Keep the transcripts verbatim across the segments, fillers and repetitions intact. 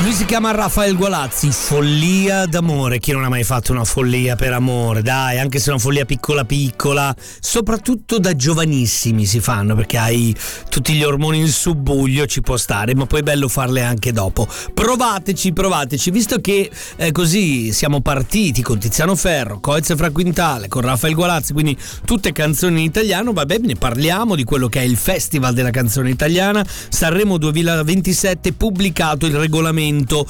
Lui si chiama Rafael Gualazzi, Follia d'amore. Chi non ha mai fatto una follia per amore? Dai, anche se è una follia piccola piccola, soprattutto da giovanissimi si fanno, perché hai tutti gli ormoni in subbuglio, ci può stare, ma poi è bello farle anche dopo. Provateci, provateci, visto che eh, così siamo partiti con Tiziano Ferro, Coez e Fra Quintale, con Rafael Gualazzi, quindi tutte canzoni in italiano. Vabbè, ne parliamo di quello che è il Festival della canzone italiana Sanremo duemilaventisette, pubblicato il regolamento.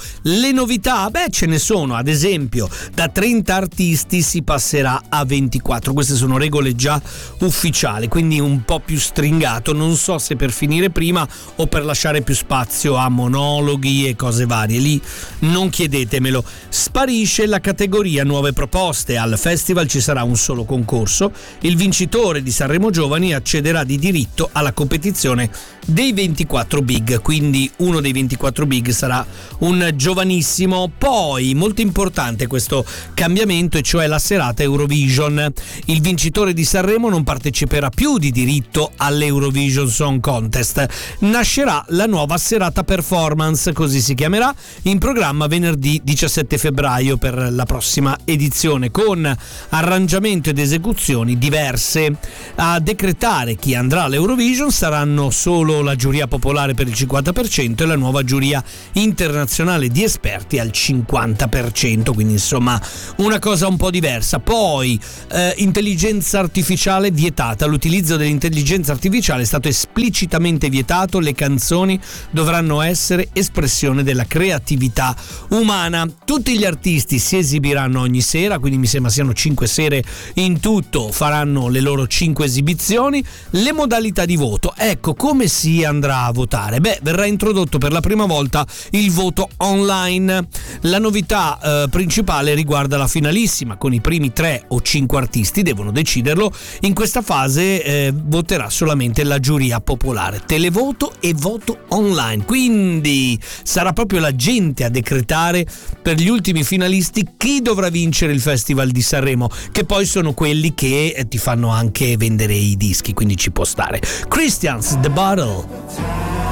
Le novità, beh, ce ne sono. Ad esempio, da trenta artisti si passerà a ventiquattro. Queste sono regole già ufficiali, quindi un po' più stringato. Non so se per finire prima o per lasciare più spazio a monologhi e cose varie. Lì non chiedetemelo. Sparisce la categoria nuove proposte. Al festival ci sarà un solo concorso. Il vincitore di Sanremo Giovani accederà di diritto alla competizione dei ventiquattro big, quindi uno dei ventiquattro big sarà un giovanissimo. Poi molto importante questo cambiamento, e cioè la serata Eurovision. Il vincitore di Sanremo non parteciperà più di diritto all'Eurovision Song Contest. Nascerà la nuova serata performance, così si chiamerà, in programma venerdì diciassette febbraio per la prossima edizione, con arrangiamento ed esecuzioni diverse. A decretare chi andrà all'Eurovision saranno solo la giuria popolare per il cinquanta per cento e la nuova giuria internazionale di esperti al cinquanta per cento, quindi insomma una cosa un po' diversa. Poi eh, intelligenza artificiale vietata. L'utilizzo dell'intelligenza artificiale è stato esplicitamente vietato. Le canzoni dovranno essere espressione della creatività umana. Tutti gli artisti si esibiranno ogni sera, quindi mi sembra siano cinque sere in tutto, faranno le loro cinque esibizioni. Le modalità di voto, ecco come si andrà a votare. Beh, verrà introdotto per la prima volta il voto online. La novità eh, principale riguarda la finalissima, con i primi tre o cinque artisti, devono deciderlo. In questa fase eh, voterà solamente la giuria popolare, televoto e voto online, quindi sarà proprio la gente a decretare per gli ultimi finalisti chi dovrà vincere il Festival di Sanremo, che poi sono quelli che eh, ti fanno anche vendere i dischi, quindi ci può stare. Christians, The Bottle.